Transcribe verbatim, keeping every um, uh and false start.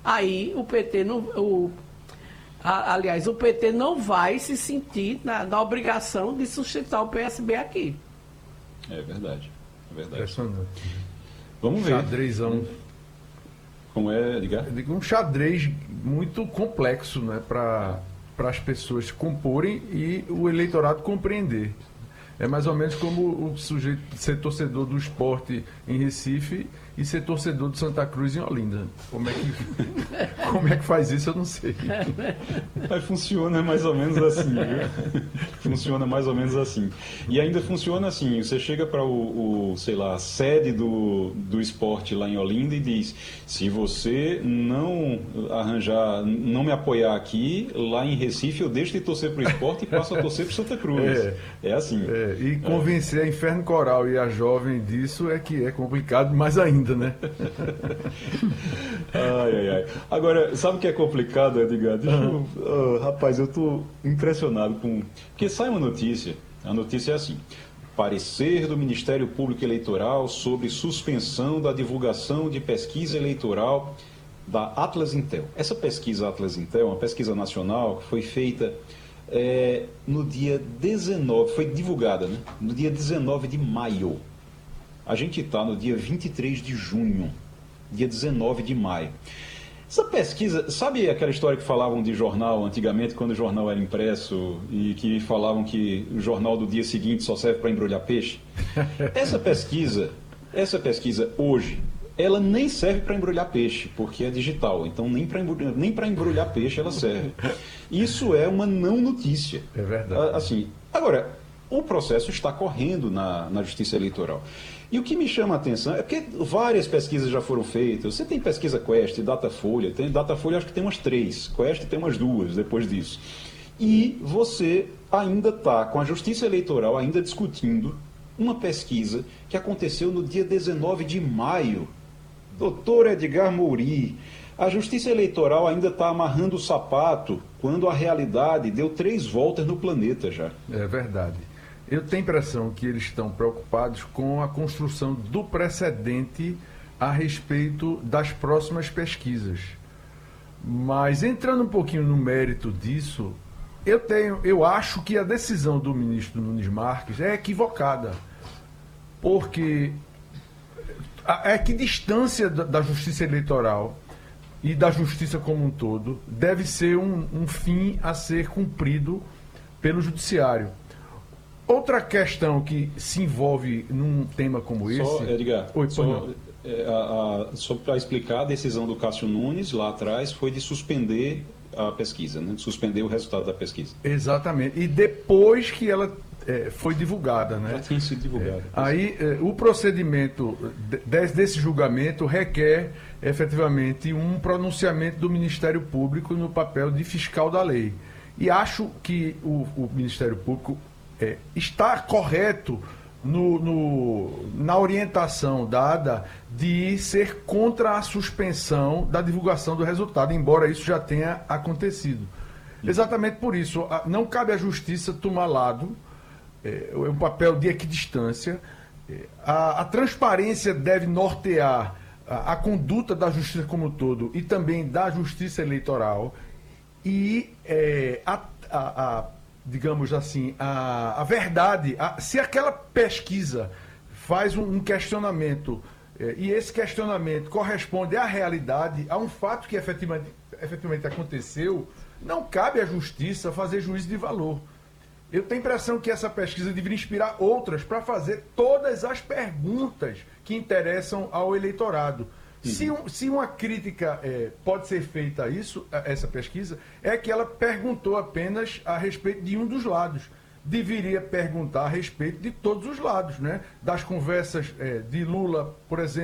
aí o P T não... O, a, aliás, o P T não vai se sentir na, na obrigação de sustentar o P S B aqui. É verdade. É verdade. Impressionante. Vamos ver. Xadrezão. Como é, Edgar? Eu digo um xadrez muito complexo, né, para as pessoas comporem e o eleitorado compreender. É mais ou menos como o sujeito ser torcedor do esporte em Recife e ser torcedor do Santa Cruz em Olinda. Como é que, como é que faz isso, eu não sei. Mas funciona mais ou menos assim, viu? Funciona mais ou menos assim. E ainda funciona assim, você chega para o, o, sei lá, a sede do, do esporte lá em Olinda e diz, se você não arranjar, não me apoiar aqui, lá em Recife eu deixo de torcer para o esporte e passo a torcer para o Santa Cruz. É, é assim. É, e convencer é. a Inferno Coral e a Jovem disso é que é complicado mais ainda. Né? ai, ai, ai. Agora, sabe o que é complicado, Edgar? Deixa eu, oh, rapaz, eu estou impressionado com... Porque sai uma notícia, a notícia é assim, parecer do Ministério Público Eleitoral sobre suspensão da divulgação de pesquisa eleitoral da Atlas Intel. Essa pesquisa Atlas Intel é uma pesquisa nacional que foi feita é, no dia dezenove, foi divulgada, né? No dia dezenove de maio. A gente está no dia vinte e três de junho, dia dezenove de maio. Essa pesquisa, sabe aquela história que falavam de jornal antigamente, quando o jornal era impresso e que falavam que o jornal do dia seguinte só serve para embrulhar peixe? Essa pesquisa, essa pesquisa hoje, ela nem serve para embrulhar peixe, porque é digital, então nem para embrulhar, nem para embrulhar peixe ela serve. Isso é uma não notícia. É verdade. Assim, agora, o processo está correndo na, na Justiça Eleitoral. E o que me chama a atenção é porque várias pesquisas já foram feitas. Você tem pesquisa Quest, Datafolha, tem Datafolha acho que tem umas três, Quest tem umas duas depois disso. E você ainda está com a Justiça Eleitoral ainda discutindo uma pesquisa que aconteceu no dia dezenove de maio. Doutor Edgar Mouri, a Justiça Eleitoral ainda está amarrando o sapato quando a realidade deu três voltas no planeta já. É verdade. Eu tenho a impressão que eles estão preocupados com a construção do precedente a respeito das próximas pesquisas. Mas entrando um pouquinho no mérito disso, eu tenho, eu acho que a decisão do ministro Nunes Marques é equivocada. Porque a, a equidistância da, da Justiça Eleitoral e da Justiça como um todo deve ser um, um fim a ser cumprido pelo Judiciário. Outra questão que se envolve num tema como esse... Só, Edgar, Oi, só, é, só para explicar, a decisão do Cássio Nunes, lá atrás, foi de suspender a pesquisa, né? De suspender o resultado da pesquisa. Exatamente. E depois que ela é, foi divulgada, né? Já tinha sido divulgada. É, aí, é, o procedimento de, desse julgamento requer, efetivamente, um pronunciamento do Ministério Público no papel de fiscal da lei. E acho que o, o Ministério Público... É, está correto no, no, na orientação dada de ser contra a suspensão da divulgação do resultado, embora isso já tenha acontecido. Exatamente por isso, não cabe à Justiça tomar lado, é, é um papel de equidistância, é, a, a transparência deve nortear a, a conduta da Justiça como um todo e também da Justiça Eleitoral e é, a, a, a digamos assim, a, a verdade, a, se aquela pesquisa faz um, um questionamento eh, e esse questionamento corresponde à realidade, a um fato que efetivamente, efetivamente aconteceu, não cabe à Justiça fazer juízo de valor. Eu tenho a impressão que essa pesquisa deveria inspirar outras para fazer todas as perguntas que interessam ao eleitorado. Se, um, se uma crítica é, pode ser feita a isso, a essa pesquisa, é que ela perguntou apenas a respeito de um dos lados. Deveria perguntar a respeito de todos os lados, né? Das conversas é, de Lula, por exemplo,